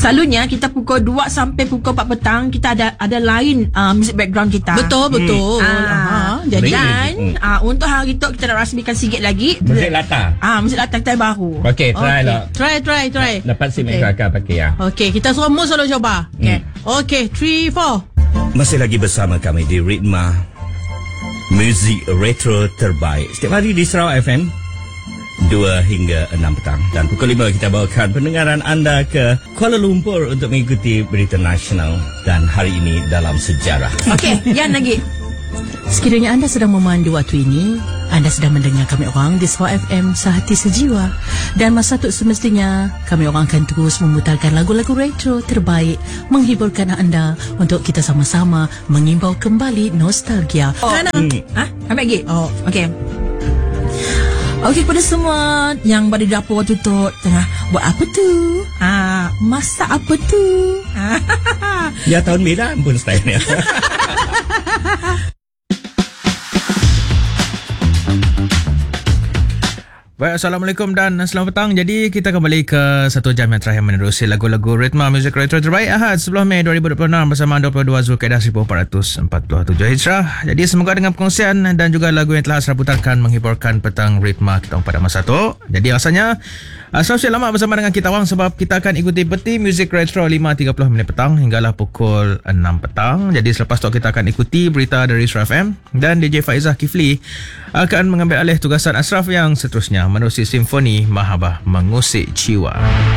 Selalunya kita pukul 2 sampai pukul 4 petang kita ada lain music background kita. Betul. Jadi dan untuk hari tu kita nak rasmikan sikit lagi Musik latar. musik latar kita baru. Okey, try lah. Try. Dapat si mereka pakai ya. Okey, kita semua selalu cuba. Okey, 3, 4. Masih lagi bersama kami di Ritma Muzik Retro Terbaik setiap hari di Sarawak FM 2 hingga 6 petang. Dan pukul 5 kita bawakan pendengaran anda ke Kuala Lumpur untuk mengikuti berita nasional. Dan hari ini dalam sejarah. Okey, Yan lagi. Sekiranya anda sedang memandu waktu ini, anda sedang mendengar kami orang di Sarawak FM sehati sejiwa. Dan masa itu semestinya kami orang akan terus memutarkan lagu-lagu retro terbaik, menghiburkan anda untuk kita sama-sama mengimbau kembali nostalgia. Ambil lagi. Okey. Okey, kepada semua yang berada di dapur waktu tu tengah buat apa tu? Masak apa tu? Ya, tahun beda pun stylenya. Baik, Assalamualaikum dan selamat petang. Jadi kita kembali ke 1 jam yang terakhir menerusi lagu-lagu Ritma Muzik Retro Terbaik Ahad 10 Mei 2026 bersama 22 Zulkaidah 1447 Hijrah. Jadi semoga dengan perkongsian dan juga lagu yang telah Ashraf putarkan menghiburkan petang Ritma kita pada masa tu. Jadi rasanya Ashraf siap lama bersama dengan kita orang sebab kita akan ikuti peti Muzik Retro 5.30 minit petang hinggalah pukul 6 petang. Jadi selepas tu kita akan ikuti berita dari Ashraf FM dan DJ Faizah Kifli akan mengambil alih tugasan Ashraf yang seterusnya menerusi Simfoni Mahabah Mengusik Jiwa.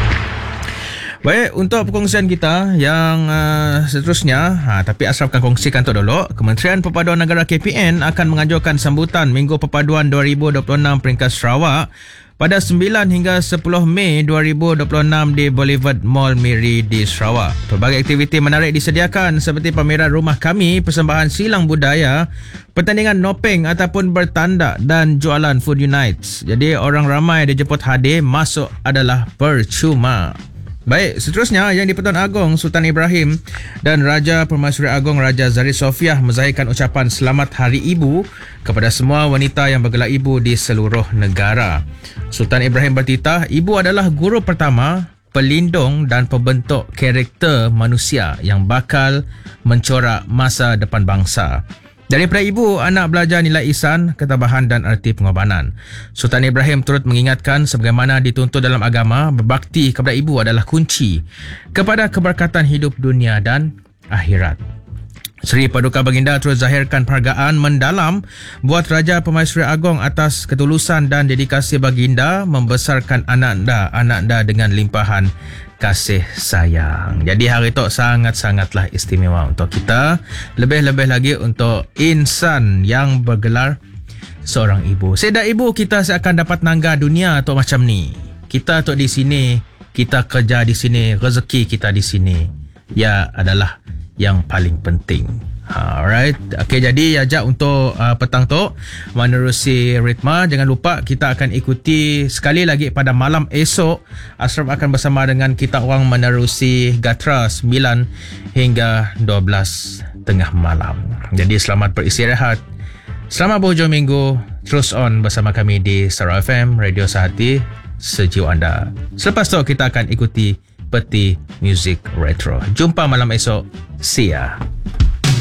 Baik, untuk perkongsian kita yang seterusnya, tapi Ashraf akan kongsikan tu dulu. Kementerian Perpaduan Negara KPN akan menganjurkan sambutan Minggu Perpaduan 2026 peringkat Sarawak pada 9 hingga 10 Mei 2026 di Boulevard Mall Miri di Sarawak. Pelbagai aktiviti menarik disediakan seperti pameran Rumah Kami, persembahan silang budaya, pertandingan nopeng ataupun bertandak dan jualan food unites. Jadi orang ramai dijemput hadir, masuk adalah percuma. Baik, seterusnya Yang di-Pertuan Agong Sultan Ibrahim dan Raja Permaisuri Agong Raja Zahid Sofiah menzahirkan ucapan Selamat Hari Ibu kepada semua wanita yang bergelar ibu di seluruh negara. Sultan Ibrahim bertitah, ibu adalah guru pertama, pelindung dan pembentuk karakter manusia yang bakal mencorak masa depan bangsa. Daripada ibu, anak belajar nilai ihsan, ketabahan dan arti pengorbanan. Sultan Ibrahim turut mengingatkan sebagaimana dituntut dalam agama, berbakti kepada ibu adalah kunci kepada keberkatan hidup dunia dan akhirat. Seri Paduka Baginda turut zahirkan penghargaan mendalam buat Raja Permaisuri Agong atas ketulusan dan dedikasi Baginda membesarkan anak-anda dengan limpahan kasih sayang. Jadi hari itu sangat-sangatlah istimewa untuk kita. Lebih-lebih lagi untuk insan yang bergelar seorang ibu. Sedar ibu kita akan dapat nangga dunia tu macam ni. Kita tu di sini, kita kerja di sini, rezeki kita di sini. Ya adalah yang paling penting. Alright. Okay, jadi ajak untuk petang tu menerusi Ritma. Jangan lupa kita akan ikuti sekali lagi pada malam esok. Ashraf akan bersama dengan kita orang menerusi Gatra 9 hingga 12 tengah malam. Jadi selamat beristirahat. Selamat berhujung minggu. Terus on bersama kami di Sarawak FM, Radio Sehati Sejiwa anda. Selepas tu kita akan ikuti peti Muzik Retro. Jumpa malam esok. See ya.